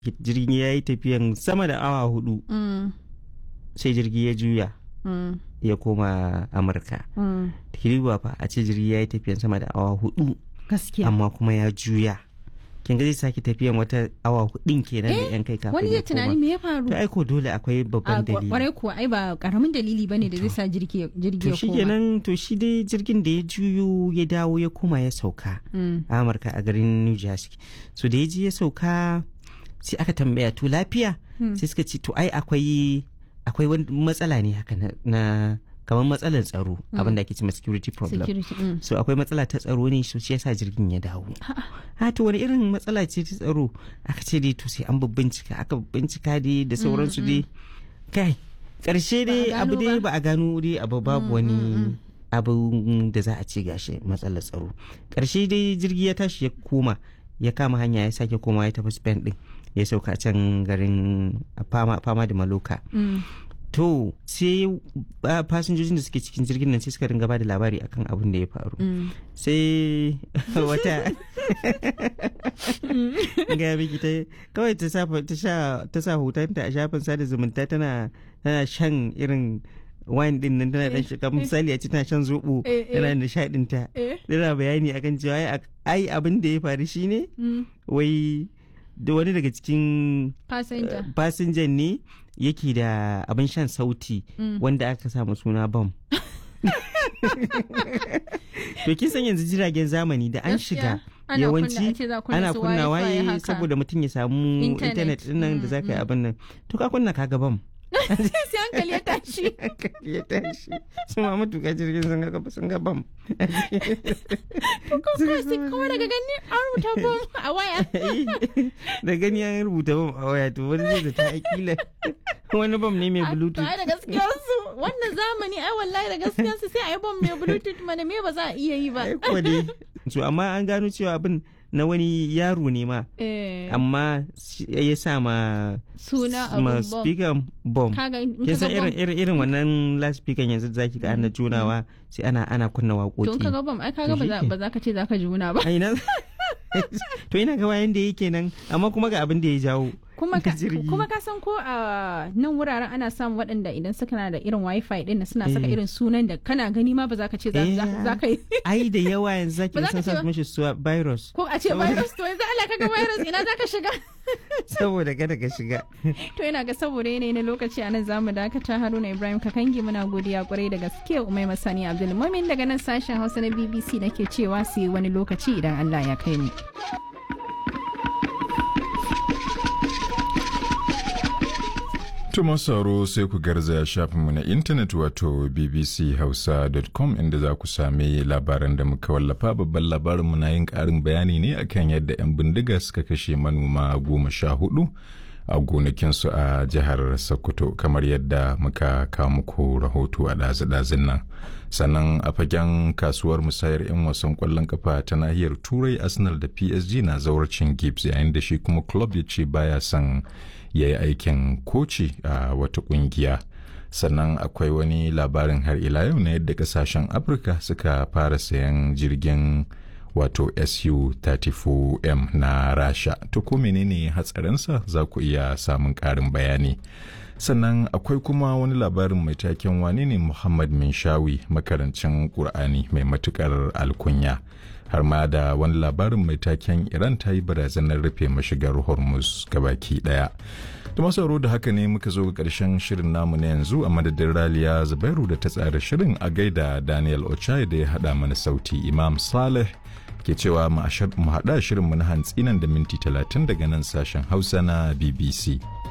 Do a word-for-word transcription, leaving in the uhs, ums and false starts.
jirgi ya yi tafiyan sama da awa hudu Mm. sai jirgi ya juya Mm. ya koma amurka. Mm. Kiriwa fa a ce jirgi ya yi tafiyan sama da awa hudu Gaskiya. amma kuma ya juya, kin ga zai sake tafiyan wata awa hudun kenan da yan kai kafin Wani ya zai tunani koma. me ya faru? To aiko dole akwai A babban dalili. kwarai kuwa ai ba karamin dalili bane da zai sa jirgi jirgi To ya shi koma. kenan to shi dai jirgin da ya juyo ya dawo ya koma ya sauka Mm. a Amurka a garin New Jersey. So da ya je ya sauka sai aka tambaya to lafiya, Hmm. sai suka ce to ai akwai akwai wani matsala ne haka na, na kamar matsalar tsaro, abin da ake cewa security problem. Security. Mm. So akwai matsala ta tsaro ne, so shi yasa jirgin ya dawo. Ha to wani irin matsala ce ta tsaro? Aka ce dai to sai an bincika, aka bincika dai da sauransu dai. Kai karshe dai Ba a abu gano dai ba. ba a gano dai abu babu wani abu da za a ce gashi matsalar tsaro. Karshe dai jirgi ya tashi ya koma ya kama hanya ya sake koma ya tafi Spain din, ya sauka can garin fama, fama da Maloka. Mm. To sai uh, fasinjojin da suke cikin jirgin nan sai suka ringa ba da labari akan abin da ya faru. Mm. Sai wata ga miki ta kawai ta sa ta sha ta sa hotonta a shafin sada zumunta tana tana shan irin wine din nan, tana dan shiga misali a ce tana shan zobo, Eh, eh. tana nishadin ta, Eh. tana bayani akan cewa ai ai abin da ya faru shine Mm. wai da wani daga cikin Passenger. fasinjan ne yake da abin shan sauti Mm. wanda aka samu suna bam. To kin san yanzu jiragen zamani da an shiga Ana kunna- yawanci ake za kunna ana su kunna Wi-Fi waye haka. saboda mutum ya samu Internet. intanet din nan da Mm, za ka yi mm. abin nan. To ka kunna ka ga bam. Sai hankali ya tashi. Ya tashi. Su ma matuƙa jirgin sun ga sun ga bam. Ko kawai sai kawai daga gani an rubuta bom a waya. Da gani an rubuta bam a waya to wani zai da ta akila wani bam ne mai To bluetooth. ai da gaskiyarsu wannan zamani ai wallahi da gaskiyarsu sai a yi bom mai bluetooth mana me ba za a iya yi ba. Ai kuwa dai. So amma an gano cewa abin na wani yaro ne ma. Eh, Amma shi- ya sa ma Suna ma abun bom. speaker bom. Kaga in Kin ka san ga irin bom. irin irin wannan last speaker yanzu da zaki ga ana junawa sai ana ana kunna To in ka waƙoƙi. ga bom ai kaga To ba za shi ke. ba za ka ce za ka juna ba. Ai na to ina ga wayan da yake nan amma kuma ga abin da ya jawo. Kuma ka, jirgi. kuma ka san ko a nan wuraren ana samun waɗanda idan suka na da irin wifi din nan suna saka Eh. irin sunan da kana gani ma ba za ka ce za Eh. za- za ka yi. Ai da yawa yanzu zaki Ba za ga ka sun ce sa ba. mishi suwa virus Ko a ce virus to yanzu Allah kaga virus ina za ka shiga. saboda kada ka shiga. To yana ga saboda yanayi na lokaci a nan zamu dakata. Haruna Ibrahim Kakangi muna godiya kwarai da gaske. Umai Masani Abdulmumin daga nan sashen Hausa na B B C nake cewa sai wani lokaci idan Allah ya kai mu. Tuma sauro sai ku garzaya shafinmu na intanet wato b b c hausa dot com inda za ku sami labaran da muka wallafa. Babban labarinmu na yin ƙarin bayani ne akan yadda 'yan bindiga suka kashe manoma goma sha hudu a gonakinsu a jihar Sokoto kamar yadda muka kawo muku rahoto a ɗazu-ɗazun nan. Sannan a fagen kasuwar musayar 'yan wasan ƙwallon kafa ta nahiyar Turai, Arsenal da P S G na zawarcin Gibbs yayin da shi kuma club ya ce baya son ya yi aikin koci a wata kungiya. Sannan akwai wani labarin har ila yau na yadda kasashen Afirka suka fara sayan jirgin wato S U thirty four M na Rasha. To ko menene hatsarinsa za ku iya samun ƙarin bayani. Sannan akwai kuma wani labarin mai taken wane ne Muhammad Minshawi, makarancin Ƙur'ani mai matukar alkunya. Har ma da wani labarin mai taken Iran ta yi barazanar rufe mashigar Hormuz gabaki daya. Da masauro da haka ne muka zo ga ƙarshen shirin namu na yanzu a madadin Raliya Zubairu da ta tsara shirin, a gaida Daniel Ochai da ya haɗa mana sauti. Imam Saleh ke cewa mu haɗa shirin mu na hantsi nan da minti talatin daga nan sashen Hausa na B B C.